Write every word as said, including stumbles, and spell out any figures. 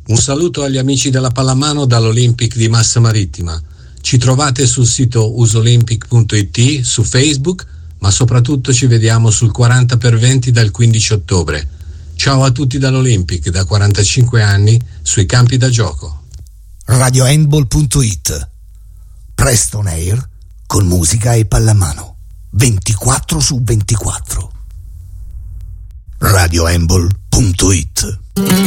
Un saluto agli amici della pallamano dall'Olympic di Massa Marittima. Ci trovate sul sito usolympic punto it, su Facebook, ma soprattutto ci vediamo sul quaranta per venti dal quindici ottobre. Ciao a tutti dall'Olympic, da quarantacinque anni, sui campi da gioco. radio handball punto it. Presto on air con musica e pallamano. ventiquattro su ventiquattro. radio handball punto it.